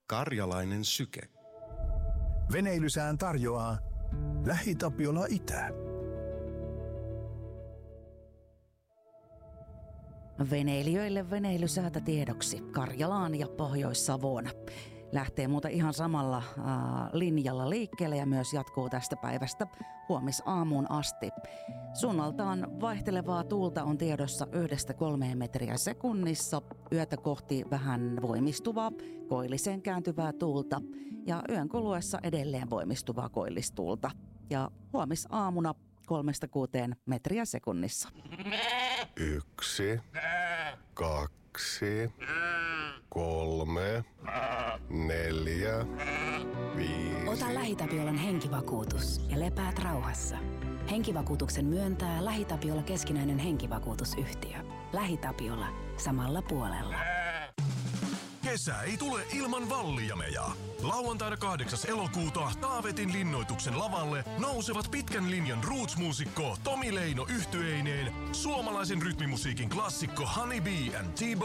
Karjalainen syke. Veneilysään tarjoaa LähiTapiola Itä. Veneilijöille veneilysäätä tiedoksi Karjalaan ja Pohjois-Savoon. Lähtee muuten ihan samalla linjalla liikkeelle ja myös jatkuu tästä päivästä huomisaamuun asti. Suunnaltaan vaihtelevaa tuulta on tiedossa 1-3 metriä sekunnissa. Yötä kohti vähän voimistuvaa, koilliseen kääntyvää tuulta ja yön kuluessa edelleen voimistuvaa koillistuulta. Ja huomisaamuna 3-6 metriä sekunnissa. 1, 2, 3, 4, 5. Ota LähiTapiolan henkivakuutus ja lepäät rauhassa. Henkivakuutuksen myöntää LähiTapiola keskinäinen henkivakuutusyhtiö. LähiTapiola. Samalla puolella. Kesä ei tule ilman Valliameja. Lauantaina 8. elokuuta Taavetin linnoituksen lavalle nousevat pitkän linjan roots-muusikko Tomi Leino yhtyeineen, suomalaisen rytmimusiikin klassikko Honey Bee and T-Bone